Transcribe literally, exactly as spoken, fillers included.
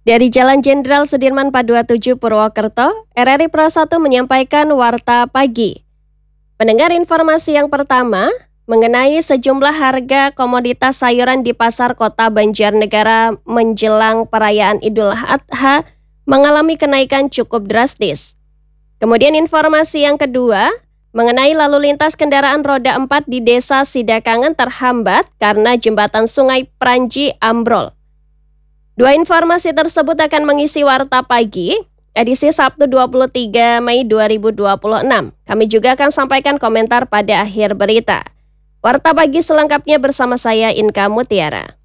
Dari Jalan Jenderal Sudirman empat dua tujuh Purwokerto, R R I Pro satu menyampaikan Warta Pagi. Mendengar informasi yang pertama mengenai sejumlah harga komoditas sayuran di pasar kota Banjarnegara menjelang perayaan Idul Adha mengalami kenaikan cukup drastis. Kemudian informasi yang kedua mengenai lalu lintas kendaraan roda empat di Desa Sidakangen terhambat karena jembatan Sungai Pranji ambrol. Dua informasi tersebut akan mengisi Warta Pagi, edisi Sabtu dua puluh tiga Mei dua ribu dua puluh enam. Kami juga akan sampaikan komentar pada akhir berita. Warta Pagi selengkapnya bersama saya Inka Mutiara.